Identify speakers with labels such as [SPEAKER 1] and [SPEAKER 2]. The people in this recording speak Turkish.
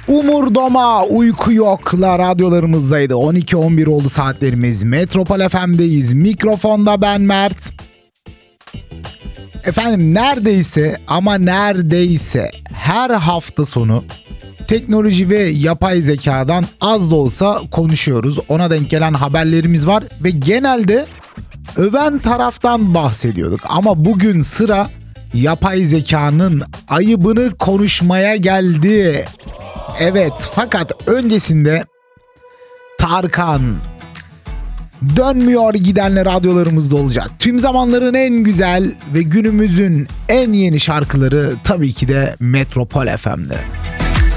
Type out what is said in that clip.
[SPEAKER 1] Umurdoma uyku yokla radyolarımızdaydı. 12-11 oldu saatlerimiz. Metropol FM'deyiz. Mikrofonda ben Mert. Efendim neredeyse ama neredeyse her hafta sonu teknoloji ve yapay zekadan az da olsa konuşuyoruz. Ona denk gelen haberlerimiz var ve genelde öven taraftan bahsediyorduk. Ama bugün sıra yapay zekanın ayıbını konuşmaya geldi. Evet, fakat öncesinde Tarkan dönmüyor gidenler radyolarımızda olacak. Tüm zamanların en güzel ve günümüzün en yeni şarkıları tabii ki de Metropol FM'de.